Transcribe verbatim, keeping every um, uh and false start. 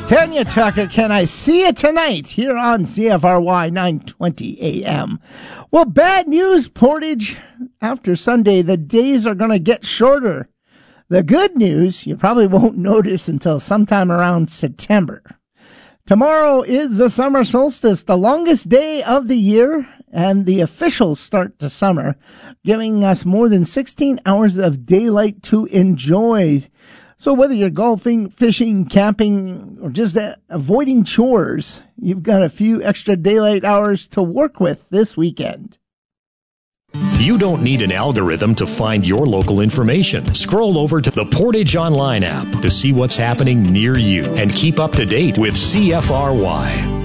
Tanya Tucker, can I see you tonight here on C F R Y nine twenty A M? Well, bad news, Portage. After Sunday, the days are going to get shorter. The good news, you probably won't notice until sometime around September. Tomorrow is the summer solstice, the longest day of the year, and the official start to summer, giving us more than sixteen hours of daylight to enjoy. So whether you're golfing, fishing, camping, or just uh, avoiding chores, you've got a few extra daylight hours to work with this weekend. You don't need an algorithm to find your local information. Scroll over to the Portage Online app to see what's happening near you and keep up to date with C F R Y.